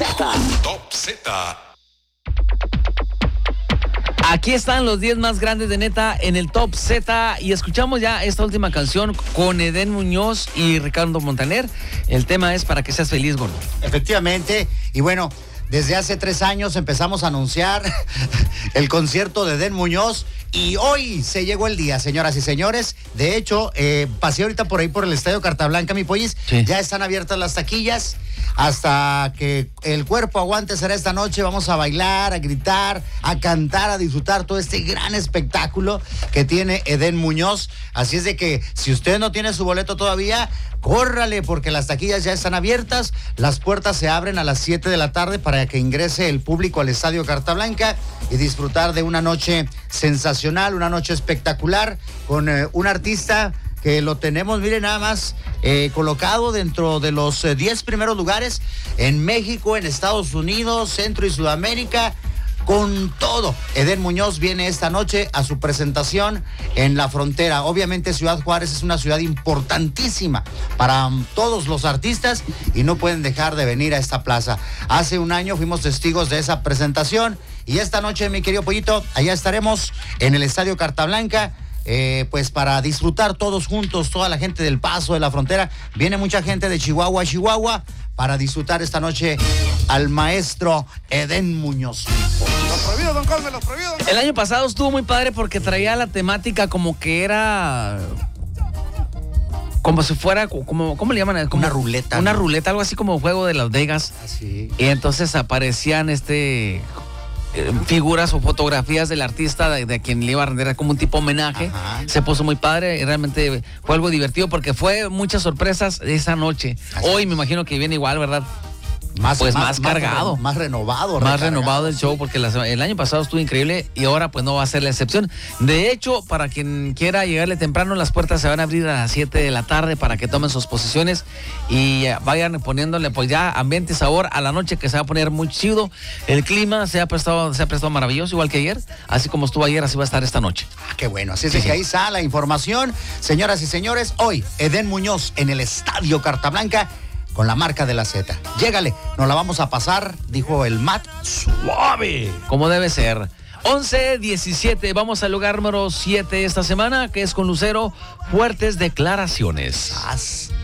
Top Z. Aquí están los 10 más grandes de neta en el Top Z y escuchamos ya esta última canción con Edén Muñoz y Ricardo Montaner. El tema es Para que seas feliz, gordo. Efectivamente, y bueno, desde hace 3 años empezamos a anunciar el concierto de Edén Muñoz y hoy se llegó el día, señoras y señores. De hecho, pasé ahorita por ahí por el Estadio Carta Blanca, mi pollis. Sí. Ya están abiertas las taquillas. Hasta que el cuerpo aguante será esta noche. Vamos a bailar, a gritar, a cantar, a disfrutar todo este gran espectáculo que tiene Edén Muñoz. Así es de que si usted no tiene su boleto todavía, córrale porque las taquillas ya están abiertas. Las puertas se abren a las 7 de la tarde para que ingrese el público al Estadio Carta Blanca y disfrutar de una noche sensacional, una noche espectacular con un artista que lo tenemos, miren nada más, colocado dentro de los 10 primeros lugares en México, en Estados Unidos, Centro y Sudamérica, con todo. Edén Muñoz viene esta noche a su presentación en La Frontera. Obviamente Ciudad Juárez es una ciudad importantísima para todos los artistas y no pueden dejar de venir a esta plaza. Hace un año fuimos testigos de esa presentación y esta noche, mi querido Pollito, allá estaremos en el Estadio Carta Blanca. Pues para disfrutar todos juntos, toda la gente del Paso, de La Frontera. Viene mucha gente de Chihuahua, para disfrutar esta noche al maestro Edén Muñoz. Los prohibidos, don Cosme, los prohibidos. El año pasado estuvo muy padre porque traía la temática como que era... como si fuera, ¿cómo le llaman? Como una ruleta. Una ruleta, algo así como juego de Las Vegas. Así. Y entonces aparecían figuras o fotografías del artista de quien le iba a rendir como un tipo homenaje. Ajá. Se puso muy padre y realmente fue algo divertido porque fue muchas sorpresas esa noche. Así. Hoy me imagino que viene igual, ¿verdad? Más cargado. Más renovado. Más renovado el show porque el año pasado estuvo increíble y ahora pues no va a ser la excepción. De hecho, para quien quiera llegarle temprano, las puertas se van a abrir a las 7 de la tarde para que tomen sus posiciones y vayan poniéndole pues ya ambiente y sabor a la noche que se va a poner muy chido. El clima se ha prestado maravilloso, igual que ayer. Así como estuvo ayer, así va a estar esta noche. Qué bueno. Así es de que ahí está la información. Señoras y señores, hoy Edén Muñoz en el Estadio Carta Blanca con la marca de la Z. Llégale, nos la vamos a pasar, dijo el Matt, suave. Como debe ser. 11-17, vamos al lugar número 7 esta semana, que es con Lucero, fuertes declaraciones.